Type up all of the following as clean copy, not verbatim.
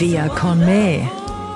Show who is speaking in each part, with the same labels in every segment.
Speaker 1: Via con me.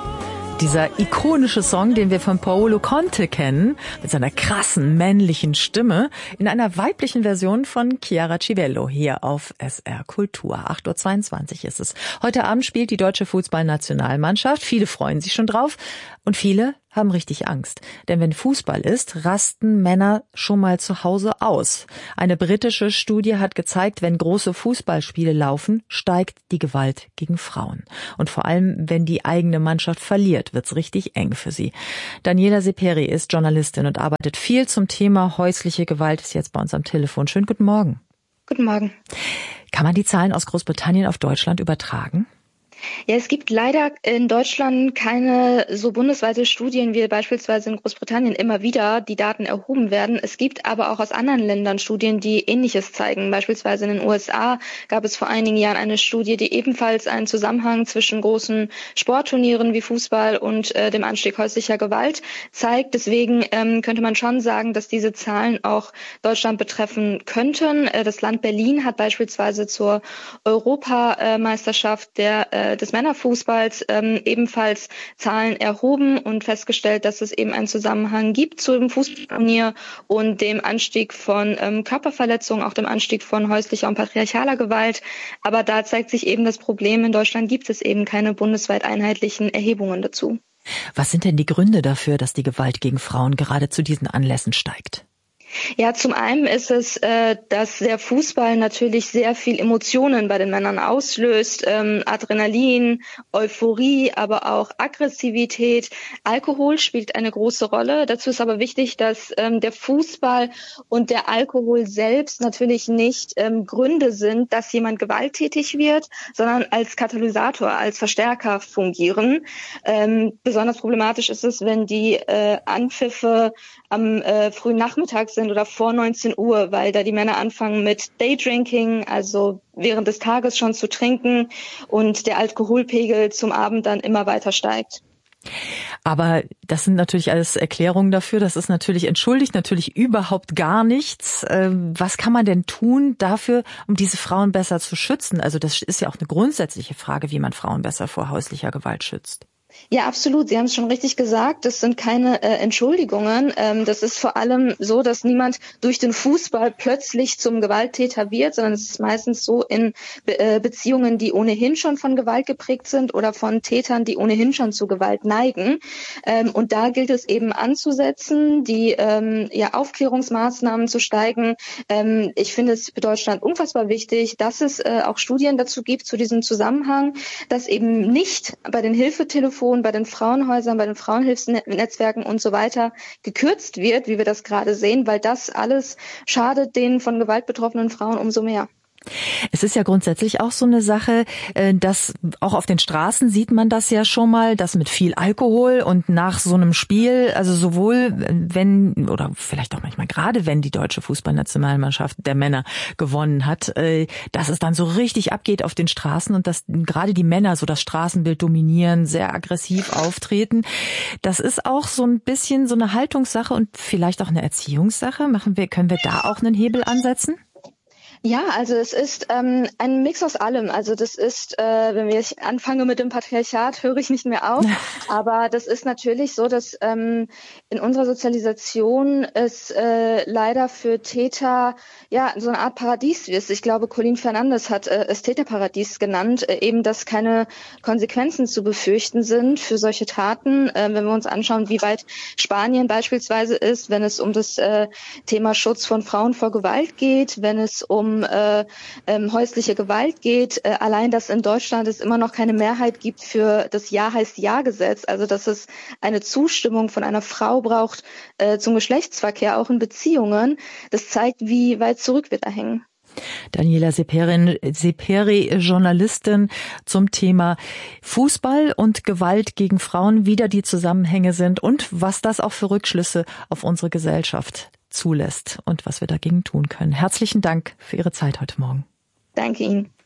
Speaker 1: Dieser ikonische Song, den wir von Paolo Conte kennen, mit seiner krassen männlichen Stimme, in einer weiblichen Version von Chiara Civello hier auf SR Kultur. 8:22 Uhr ist es. Heute Abend spielt die deutsche Fußballnationalmannschaft. Viele freuen sich schon drauf und viele haben richtig Angst. Denn wenn Fußball ist, rasten Männer schon mal zu Hause aus. Eine britische Studie hat gezeigt, wenn große Fußballspiele laufen, steigt die Gewalt gegen Frauen. Und vor allem, wenn die eigene Mannschaft verliert, wird's richtig eng für sie. Daniela Seperi ist Journalistin und arbeitet viel zum Thema häusliche Gewalt, ist jetzt bei uns am Telefon. Schönen guten Morgen.
Speaker 2: Guten Morgen.
Speaker 1: Kann man die Zahlen aus Großbritannien auf Deutschland übertragen?
Speaker 2: Ja, es gibt leider in Deutschland keine so bundesweite Studien wie beispielsweise in Großbritannien immer wieder die Daten erhoben werden. Es gibt aber auch aus anderen Ländern Studien, die Ähnliches zeigen. Beispielsweise in den USA gab es vor einigen Jahren eine Studie, die ebenfalls einen Zusammenhang zwischen großen Sportturnieren wie Fußball und dem Anstieg häuslicher Gewalt zeigt. Deswegen könnte man schon sagen, dass diese Zahlen auch Deutschland betreffen könnten. Das Land Berlin hat beispielsweise zur Europameisterschaft des Männerfußballs ebenfalls Zahlen erhoben und festgestellt, dass es eben einen Zusammenhang gibt zu dem Fußballturnier und dem Anstieg von Körperverletzungen, auch dem Anstieg von häuslicher und patriarchaler Gewalt. Aber da zeigt sich eben das Problem, in Deutschland gibt es eben keine bundesweit einheitlichen Erhebungen dazu.
Speaker 1: Was sind denn die Gründe dafür, dass die Gewalt gegen Frauen gerade zu diesen Anlässen steigt?
Speaker 2: Ja, zum einen ist es, dass der Fußball natürlich sehr viel Emotionen bei den Männern auslöst. Adrenalin, Euphorie, aber auch Aggressivität. Alkohol spielt eine große Rolle. Dazu ist aber wichtig, dass der Fußball und der Alkohol selbst natürlich nicht Gründe sind, dass jemand gewalttätig wird, sondern als Katalysator, als Verstärker fungieren. Besonders problematisch ist es, wenn die Anpfiffe am frühen Nachmittag sind oder vor 19 Uhr, weil da die Männer anfangen mit Daydrinking, also während des Tages schon zu trinken und der Alkoholpegel zum Abend dann immer weiter steigt.
Speaker 1: Aber das sind natürlich alles Erklärungen dafür. Das ist natürlich entschuldigt, natürlich überhaupt gar nichts. Was kann man denn tun dafür, um diese Frauen besser zu schützen? Also das ist ja auch eine grundsätzliche Frage, wie man Frauen besser vor häuslicher Gewalt schützt.
Speaker 2: Ja, absolut. Sie haben es schon richtig gesagt. Das sind keine Entschuldigungen. Das ist vor allem so, dass niemand durch den Fußball plötzlich zum Gewalttäter wird, sondern es ist meistens so in Beziehungen, die ohnehin schon von Gewalt geprägt sind oder von Tätern, die ohnehin schon zu Gewalt neigen. Und da gilt es eben anzusetzen, die Aufklärungsmaßnahmen zu steigen. Ich finde es für Deutschland unfassbar wichtig, dass es auch Studien dazu gibt, zu diesem Zusammenhang, dass eben nicht bei den Hilfetelefonen, bei den Frauenhäusern, bei den Frauenhilfsnetzwerken und so weiter gekürzt wird, wie wir das gerade sehen, weil das alles schadet den von Gewalt betroffenen Frauen umso mehr.
Speaker 1: Es ist ja grundsätzlich auch so eine Sache, dass auch auf den Straßen sieht man das ja schon mal, dass mit viel Alkohol und nach so einem Spiel, also sowohl wenn oder vielleicht auch manchmal gerade wenn die deutsche Fußballnationalmannschaft der Männer gewonnen hat, dass es dann so richtig abgeht auf den Straßen und dass gerade die Männer so das Straßenbild dominieren, sehr aggressiv auftreten. Das ist auch so ein bisschen so eine Haltungssache und vielleicht auch eine Erziehungssache. Können wir da auch einen Hebel ansetzen?
Speaker 2: Ja, also es ist ein Mix aus allem. Also das ist, wenn ich anfange mit dem Patriarchat, höre ich nicht mehr auf. Aber das ist natürlich so, dass in unserer Sozialisation es leider für Täter ja so eine Art Paradies ist. Ich glaube, Colin Fernandes hat es Täterparadies genannt, eben dass keine Konsequenzen zu befürchten sind für solche Taten. Wenn wir uns anschauen, wie weit Spanien beispielsweise ist, wenn es um das Thema Schutz von Frauen vor Gewalt geht, wenn es um häusliche Gewalt geht. Allein, dass in Deutschland es immer noch keine Mehrheit gibt für das Ja heißt Ja-Gesetz, also dass es eine Zustimmung von einer Frau braucht zum Geschlechtsverkehr, auch in Beziehungen. Das zeigt, wie weit zurück wir da hängen.
Speaker 1: Daniela Seperi, Journalistin zum Thema Fußball und Gewalt gegen Frauen, wie da die Zusammenhänge sind und was das auch für Rückschlüsse auf unsere Gesellschaft zulässt und was wir dagegen tun können. Herzlichen Dank für Ihre Zeit heute Morgen.
Speaker 2: Danke Ihnen.